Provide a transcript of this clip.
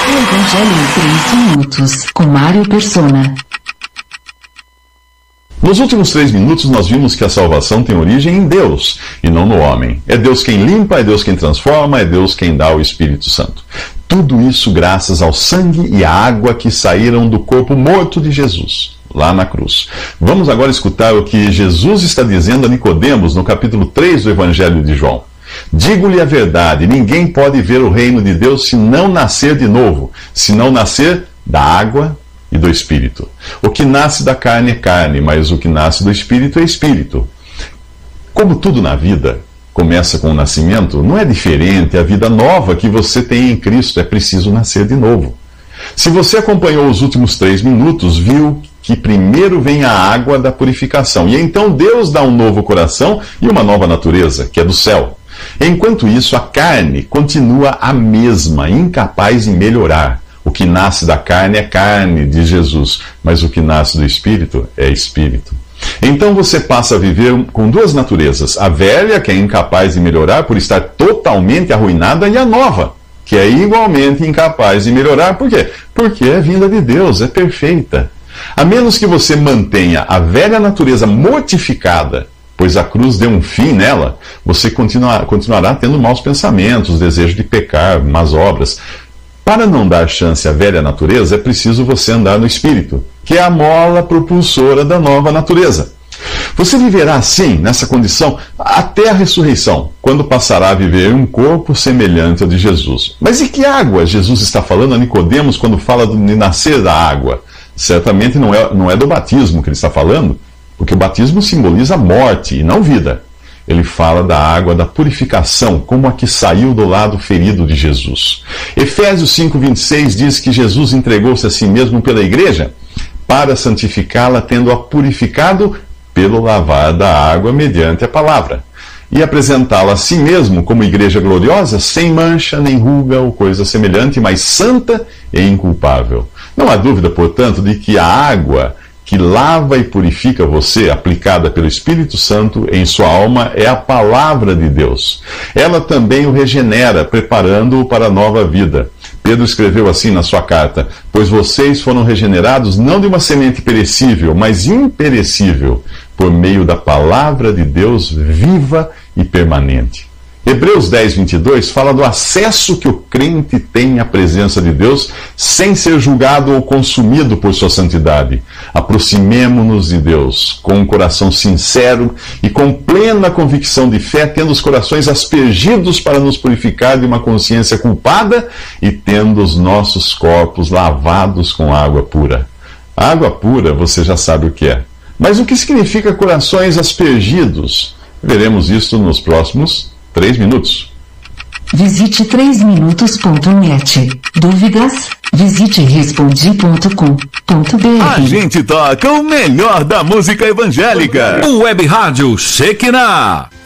Evangelho em 3 minutos, com Mário Persona. Nos últimos 3 minutos nós vimos que a salvação tem origem em Deus e não no homem. É Deus quem limpa, é Deus quem transforma, é Deus quem dá o Espírito Santo. Tudo isso graças ao sangue e à água que saíram do corpo morto de Jesus, lá na cruz. Vamos agora escutar o que Jesus está dizendo a Nicodemos no capítulo 3 do Evangelho de João. Digo-lhe a verdade, ninguém pode ver o reino de Deus se não nascer de novo, se não nascer da água e do Espírito. O que nasce da carne é carne, mas o que nasce do Espírito é Espírito. Como tudo na vida começa com o nascimento, não é diferente a vida nova que você tem em Cristo, é preciso nascer de novo. Se você acompanhou os últimos 3 minutos, viu que primeiro vem a água da purificação, e então Deus dá um novo coração e uma nova natureza, que é do céu. Enquanto isso, a carne continua a mesma, incapaz de melhorar. O que nasce da carne é carne, diz Jesus, mas o que nasce do Espírito é Espírito. Então você passa a viver com 2 naturezas, a velha, que é incapaz de melhorar por estar totalmente arruinada, e a nova, que é igualmente incapaz de melhorar. Por quê? Porque é vinda de Deus, é perfeita. A menos que você mantenha a velha natureza mortificada, pois a cruz deu um fim nela, você continuará tendo maus pensamentos, desejo de pecar, más obras. Para não dar chance à velha natureza, é preciso você andar no Espírito, que é a mola propulsora da nova natureza. Você viverá assim, nessa condição, até a ressurreição, quando passará a viver um corpo semelhante ao de Jesus. Mas e que água Jesus está falando a Nicodemos quando fala de nascer da água? Certamente não é do batismo que ele está falando, porque o batismo simboliza morte e não vida. Ele fala da água da purificação, como a que saiu do lado ferido de Jesus. Efésios 5:26 diz que Jesus entregou-se a si mesmo pela igreja para santificá-la, tendo-a purificado pelo lavar da água mediante a palavra, e apresentá-la a si mesmo como igreja gloriosa, sem mancha, nem ruga ou coisa semelhante, mas santa e inculpável. Não há dúvida, portanto, de que a água que lava e purifica você, aplicada pelo Espírito Santo em sua alma, é a palavra de Deus. Ela também o regenera, preparando-o para a nova vida. Pedro escreveu assim na sua carta: pois vocês foram regenerados não de uma semente perecível, mas imperecível, por meio da palavra de Deus viva e permanente. Hebreus 10:22 fala do acesso que o crente tem à presença de Deus sem ser julgado ou consumido por sua santidade. Aproximemo-nos de Deus com um coração sincero e com plena convicção de fé, tendo os corações aspergidos para nos purificar de uma consciência culpada e tendo os nossos corpos lavados com água pura. A água pura você já sabe o que é. Mas o que significa corações aspergidos? Veremos isso nos próximos 3 minutos. Visite 3minutos.net. Dúvidas? Visite respondi.com.br. A gente toca o melhor da música evangélica. O Web Rádio Shekinah.